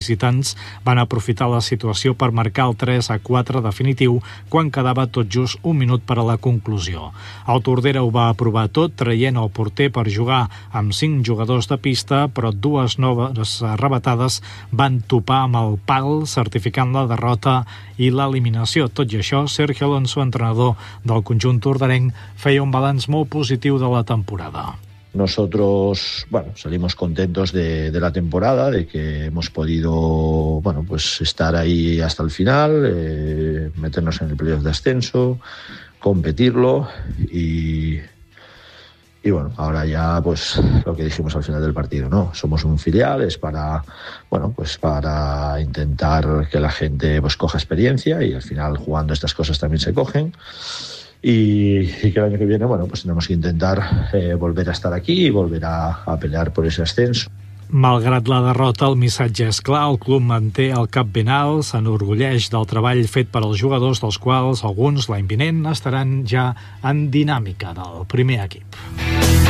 visitants van aprofitar la situació per marcar el 3-4 definitiu quan quedava tot just un minut per a la conclusió. El Tordera ho va aprovar tot, traient el porter per jugar amb 5 jugadors de pista, però 2 noves arrebatades van topar amb el pal, certificant la derrota i l'eliminació. Tot i això, Sergio Alonso, entrenador del conjunt torderenc, feia un balanç molt positiu de la temporada. Nosotros, salimos contentos de la temporada, de que hemos podido, estar ahí hasta el final, meternos en el playoff de ascenso, competirlo y ahora ya, lo que dijimos al final del partido, ¿no? Somos un filial, es para intentar que la gente coja experiencia y al final jugando estas cosas también se cogen. Y que el año que viene, tenemos que intentar volver a estar aquí y volver a pelear por ese ascenso. Malgrat la derrota, el missatge és clar, el club manté el cap ben alt, s'enorgulleix del treball fet per als jugadors, dels quals alguns l'any vinent estaran ja en dinàmica del primer equip.